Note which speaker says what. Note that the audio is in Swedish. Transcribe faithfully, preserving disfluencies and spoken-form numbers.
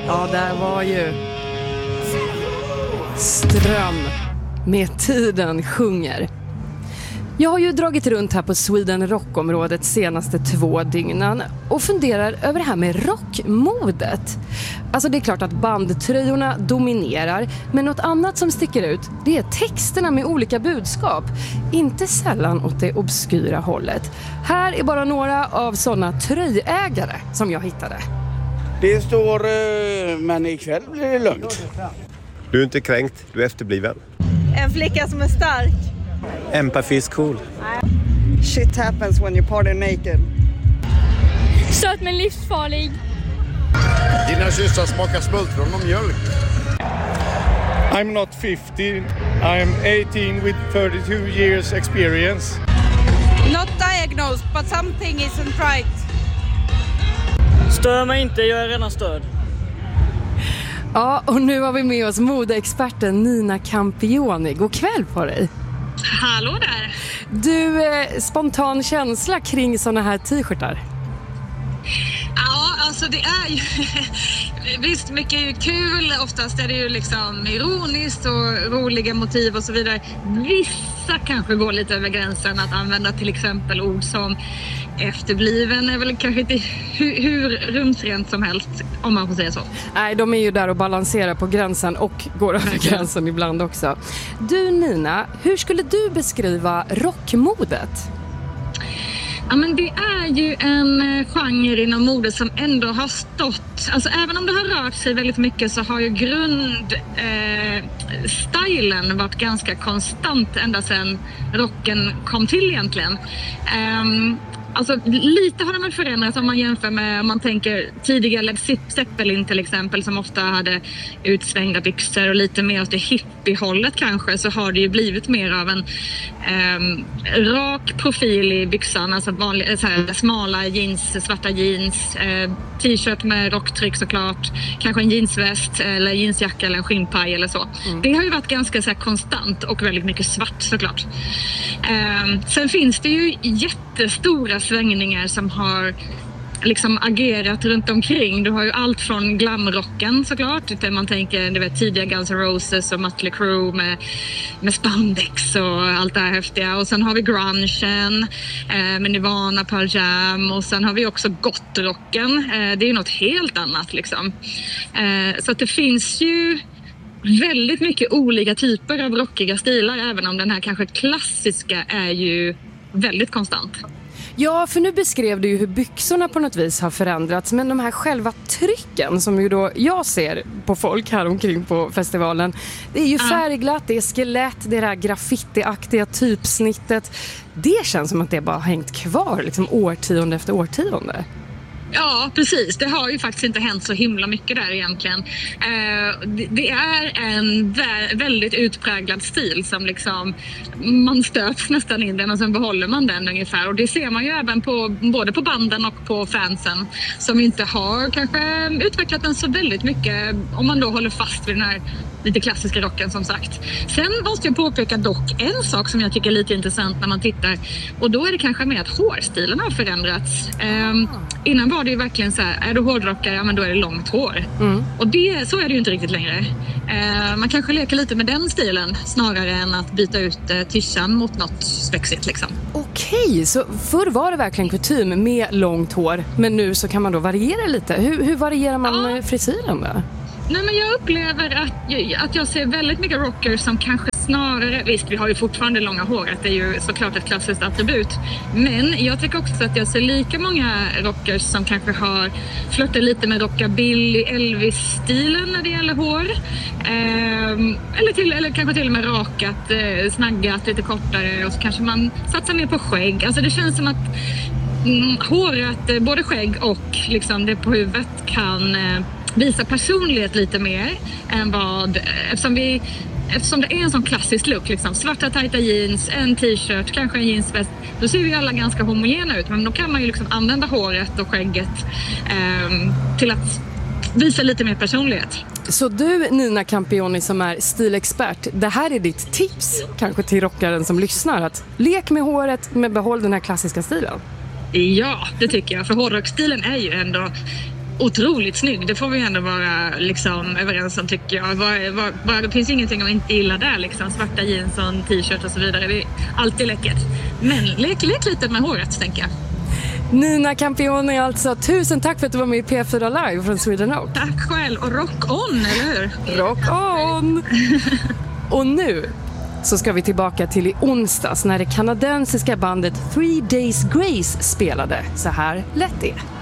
Speaker 1: Ja, där var ju Ström med Tiden sjunger. Jag har ju dragit runt här på Sweden Rock-området senaste två dygnen och funderar över det här med rockmodet. Alltså det är klart att bandtröjorna dominerar, men något annat som sticker ut, det är texterna med olika budskap. Inte sällan åt det obskyra hållet. Här är bara några av sådana tröjägare som jag hittade.
Speaker 2: Det står, men ikväll blir det lugnt.
Speaker 3: Du är inte kränkt, du är efterbliven.
Speaker 4: En flicka som är stark.
Speaker 3: Empathy is cool.
Speaker 5: Shit happens when you party naked.
Speaker 6: Söt men livsfarlig.
Speaker 7: Dina systrar smakar smultron och mjölk.
Speaker 8: I'm not fifty. I'm eighteen with thirty-two years experience.
Speaker 4: Not diagnosed, but something isn't right.
Speaker 9: Stör mig inte, jag är redan störd.
Speaker 1: Ja, och nu har vi med oss modeexperten Nina Campioni. God kväll på dig.
Speaker 10: Hallå där.
Speaker 1: Du, eh, spontan känsla kring såna här t-shirtar?
Speaker 10: Ja, alltså det är ju visst mycket kul. Oftast är det ju liksom ironiskt och roliga motiv och så vidare. Vissa kanske går lite över gränsen att använda till exempel ord som efterbliven är väl kanske inte hur, hur rumsrent som helst, om man får säga så.
Speaker 1: Nej, de är ju där och balanserar på gränsen och går över gränsen ibland också. Du Nina, hur skulle du beskriva rockmodet?
Speaker 10: Ja, men det är ju en genre inom modet som ändå har stått, alltså även om det har rört sig väldigt mycket så har ju grundstylen eh, varit ganska konstant ända sedan rocken kom till egentligen. Um, Alltså lite har de väl förändrats om man jämför med, om man tänker tidigare Led Zeppelin till exempel som ofta hade utsvängda byxor och lite mer åt det hippie-hållet kanske, så har det ju blivit mer av en um, rak profil i byxan, alltså vanliga, så här, smala jeans, svarta jeans, uh, t-shirt med rocktryck såklart, kanske en jeansväst eller jeansjacka eller en skinnpaj eller så. Mm. Det har ju varit ganska så här, konstant och väldigt mycket svart såklart. Um, sen finns det ju jättestora svängningar som har liksom agerat runt omkring. Du har ju allt från glamrocken såklart, där man tänker du vet, tidiga Guns N' Roses och Mötley Crüe med, med spandex och allt det här häftiga. Och sen har vi grungen eh, med Nirvana, Pearl Jam, och sen har vi också gottrocken. Eh, det är ju något helt annat liksom. Eh, så att det finns ju väldigt mycket olika typer av rockiga stilar, även om den här kanske klassiska är ju väldigt konstant.
Speaker 1: Ja, för nu beskrev du ju hur byxorna på något vis har förändrats, men de här själva trycken som ju då jag ser på folk här omkring på festivalen, det är ju färgglatt, det är skelett, det är det här graffitiaktiga typsnittet. Det känns som att det bara har hängt kvar liksom årtionde efter årtionde.
Speaker 10: Ja, precis. Det har ju faktiskt inte hänt så himla mycket där egentligen. Eh, det, det är en vä- väldigt utpräglad stil som liksom man stöps nästan in den och sen behåller man den ungefär. Och det ser man ju även på både på banden och på fansen som inte har kanske utvecklat den så väldigt mycket, om man då håller fast vid den här lite klassiska rocken som sagt. Sen måste jag påpeka dock en sak som jag tycker är lite intressant när man tittar, och då är det kanske med att hårstilen har förändrats. Um, innan var det ju verkligen så här, är du hårdrockare, ja men då är det långt hår. Mm. Och det, så är det ju inte riktigt längre. Uh, man kanske leker lite med den stilen snarare än att byta ut uh, tishan mot något spexigt liksom.
Speaker 1: Okej, så förr var det verkligen kutym med långt hår, men nu så kan man då variera lite. Hur, hur varierar man ja. frisyren då?
Speaker 10: Nej, men jag upplever att jag, att jag ser väldigt mycket rockers som kanske snarare, visst vi har ju fortfarande långa hår, det är ju såklart ett klassiskt attribut, men jag tycker också att jag ser lika många rockers som kanske har flörtat lite med rockabilly, Elvis-stilen när det gäller hår, ehm, eller, till, eller kanske till och med rakat, eh, snaggat lite kortare, och så kanske man satsar mer på skägg. Alltså det känns som att mm, håret, både skägg och liksom det på huvudet kan eh, visa personlighet lite mer än vad, eftersom vi eftersom det är en sån klassisk look liksom, svarta tajta jeans, en t-shirt, kanske en jeansväst, då ser vi alla ganska homogena ut, men då kan man ju liksom använda håret och skägget eh, till att visa lite mer personlighet.
Speaker 1: Så du Nina Campioni som är stilexpert, det här är ditt tips kanske till rockaren som lyssnar, att lek med håret men behåll den här klassiska stilen?
Speaker 10: Ja, det tycker jag, för hårdrockstilen är ju ändå otroligt snygg. Det får vi ändå vara liksom överens om, tycker jag. Var, var, var, det finns ingenting om inte gillar där. Liksom. Svarta jeans och t-shirt och så vidare. Det är alltid läckert. Men lek, lek lite med håret, tänker jag.
Speaker 1: Nina Campioni alltså. Tusen tack för att du var med i P fyra Live från Sweden Rock.
Speaker 10: Tack själv. Och rock on, eller hur?
Speaker 1: Rock on! Och nu så ska vi tillbaka till i onsdags när det kanadensiska bandet Three Days Grace spelade. Så här lät det.